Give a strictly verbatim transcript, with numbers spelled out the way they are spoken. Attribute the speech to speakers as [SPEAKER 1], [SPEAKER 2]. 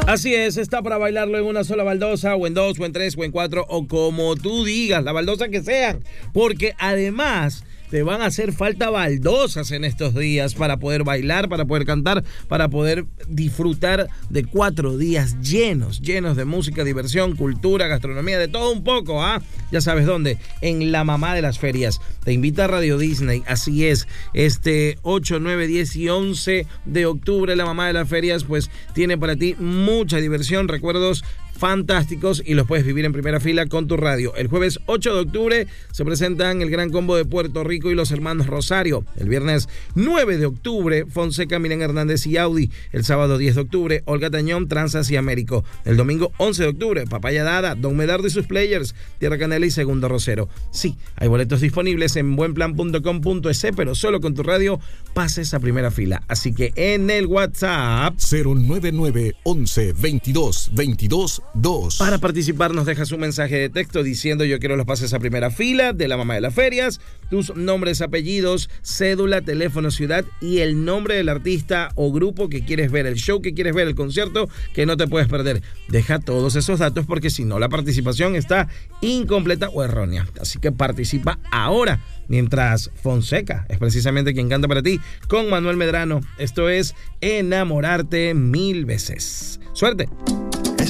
[SPEAKER 1] Así es, está para bailarlo en una sola baldosa, o en dos, o en tres, o en cuatro, o como tú digas, la baldosa que sean, porque además te van a hacer falta baldosas en estos días para poder bailar, para poder cantar, para poder disfrutar de cuatro días llenos, llenos de música, diversión, cultura, gastronomía, de todo un poco, ¿ah? Ya sabes dónde, en la mamá de las ferias. Te invita a Radio Disney, así es, este ocho, nueve, diez y once de octubre, la mamá de las ferias, pues tiene para ti mucha diversión, recuerdos fantásticos y los puedes vivir en primera fila con tu radio. El jueves ocho de octubre se presentan el Gran Combo de Puerto Rico y los hermanos Rosario. El viernes nueve de octubre, Fonseca, Miriam Hernández y Audi. El sábado diez de octubre, Olga Tañón, Tranzas y Américo. El domingo once de octubre, Papaya Dada, Don Medardo y sus players, Tierra Canela y Segundo Rosero. Sí, hay boletos disponibles en buenplan punto com punto es, pero solo con tu radio pases a primera fila. Así que en el WhatsApp
[SPEAKER 2] cero nueve nueve once veintidós veintidós dos.
[SPEAKER 1] Para participar nos dejas un mensaje de texto diciendo yo quiero los pases a primera fila de la mamá de las ferias, tus nombres, apellidos, cédula, teléfono, ciudad y el nombre del artista o grupo que quieres ver, el show que quieres ver, el concierto que no te puedes perder. Deja todos esos datos porque si no la participación está incompleta o errónea. Así que participa ahora mientras Fonseca es precisamente quien canta para ti con Manuel Medrano. Esto es Enamorarte Mil Veces. ¡Suerte!